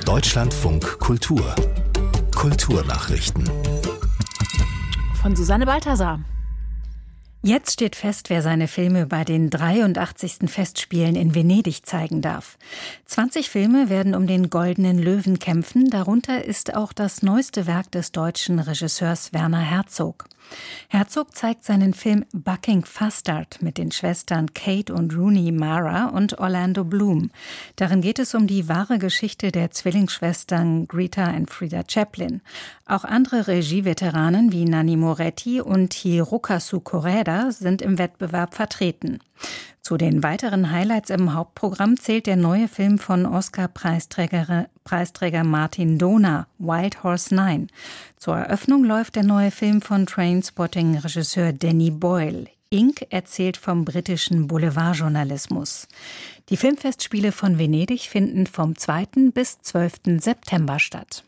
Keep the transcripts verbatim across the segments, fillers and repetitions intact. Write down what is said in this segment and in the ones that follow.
Deutschlandfunk Kultur. Kulturnachrichten. Von Susanne Balthasar. Jetzt steht fest, wer seine Filme bei den dreiundachtzigsten Festspielen in Venedig zeigen darf. zwanzig Filme werden um den Goldenen Löwen kämpfen. Darunter ist auch das neueste Werk des deutschen Regisseurs Werner Herzog. Herzog zeigt seinen Film Bucking Fastard mit den Schwestern Kate und Rooney Mara und Orlando Bloom. Darin geht es um die wahre Geschichte der Zwillingsschwestern Greta und Frida Chaplin. Auch andere Regieveteranen wie Nanni Moretti und Hirokazu Koreda sind im Wettbewerb vertreten. Zu den weiteren Highlights im Hauptprogramm zählt der neue Film von Oscar-Preisträger Preisträger Martin Dohna, Wild Horse Nine. Zur Eröffnung läuft der neue Film von Trainspotting-Regisseur Danny Boyle. Ink erzählt vom britischen Boulevardjournalismus. Die Filmfestspiele von Venedig finden vom zweiten bis zwölften September statt.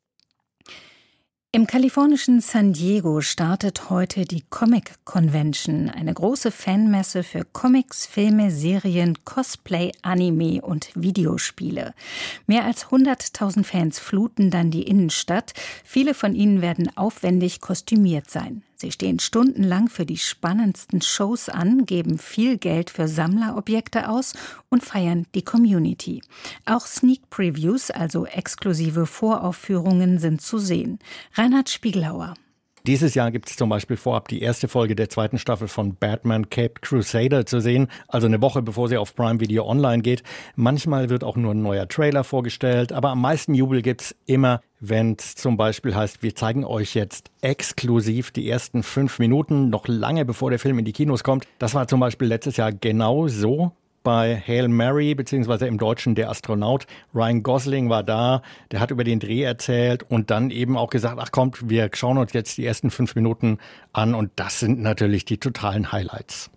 Im kalifornischen San Diego startet heute die Comic Convention, eine große Fanmesse für Comics, Filme, Serien, Cosplay, Anime und Videospiele. Mehr als hunderttausend Fans fluten dann die Innenstadt. Viele von ihnen werden aufwendig kostümiert sein. Sie stehen stundenlang für die spannendsten Shows an, geben viel Geld für Sammlerobjekte aus und feiern die Community. Auch Sneak Previews, also exklusive Voraufführungen, sind zu sehen. Reinhard Spiegelhauer. Dieses Jahr gibt es zum Beispiel vorab die erste Folge der zweiten Staffel von Batman Caped Crusader zu sehen, also eine Woche bevor sie auf Prime Video online geht. Manchmal wird auch nur ein neuer Trailer vorgestellt, aber am meisten Jubel gibt's immer, wenn es zum Beispiel heißt, wir zeigen euch jetzt exklusiv die ersten fünf Minuten, noch lange bevor der Film in die Kinos kommt. Das war zum Beispiel letztes Jahr genau so. Bei Hail Mary, beziehungsweise im Deutschen Der Astronaut. Ryan Gosling war da, der hat über den Dreh erzählt und dann eben auch gesagt, ach kommt, wir schauen uns jetzt die ersten fünf Minuten an und das sind natürlich die totalen Highlights.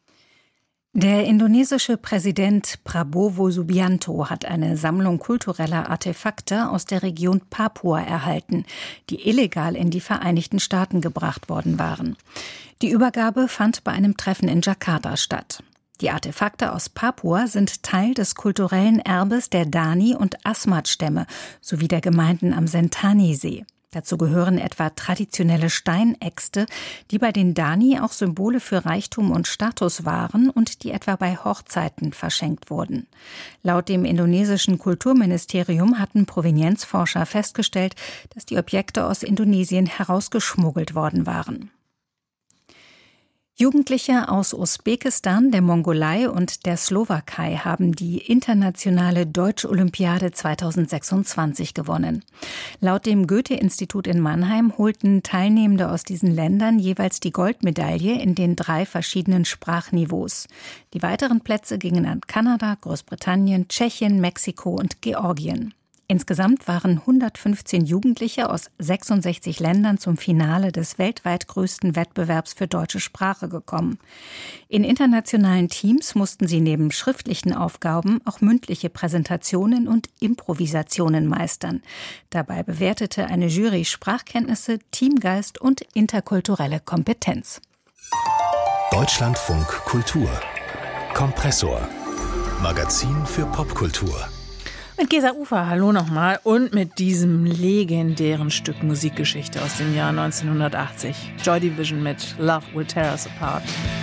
Der indonesische Präsident Prabowo Subianto hat eine Sammlung kultureller Artefakte aus der Region Papua erhalten, die illegal in die Vereinigten Staaten gebracht worden waren. Die Übergabe fand bei einem Treffen in Jakarta statt. Die Artefakte aus Papua sind Teil des kulturellen Erbes der Dani- und Asmat-Stämme sowie der Gemeinden am Sentani-See. Dazu gehören etwa traditionelle Steinäxte, die bei den Dani auch Symbole für Reichtum und Status waren und die etwa bei Hochzeiten verschenkt wurden. Laut dem indonesischen Kulturministerium hatten Provenienzforscher festgestellt, dass die Objekte aus Indonesien herausgeschmuggelt worden waren. Jugendliche aus Usbekistan, der Mongolei und der Slowakei haben die internationale Deutsch-Olympiade zweitausendsechsundzwanzig gewonnen. Laut dem Goethe-Institut in Mannheim holten Teilnehmende aus diesen Ländern jeweils die Goldmedaille in den drei verschiedenen Sprachniveaus. Die weiteren Plätze gingen an Kanada, Großbritannien, Tschechien, Mexiko und Georgien. Insgesamt waren hundertfünfzehn Jugendliche aus sechsundsechzig Ländern zum Finale des weltweit größten Wettbewerbs für deutsche Sprache gekommen. In internationalen Teams mussten sie neben schriftlichen Aufgaben auch mündliche Präsentationen und Improvisationen meistern. Dabei bewertete eine Jury Sprachkenntnisse, Teamgeist und interkulturelle Kompetenz. Deutschlandfunk Kultur. Kompressor. Magazin für Popkultur. Mit Gesa Ufer, hallo nochmal, und mit diesem legendären Stück Musikgeschichte aus dem Jahr neunzehnhundertachtzig. Joy Division mit Love Will Tear Us Apart.